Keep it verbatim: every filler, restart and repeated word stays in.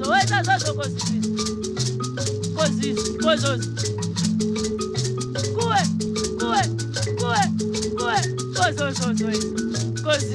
zozo, wenza zozo kozisi. Kozisi, kozozi. Kuwe, kuwe, kuwe, kuwe, kozozo, kozozi.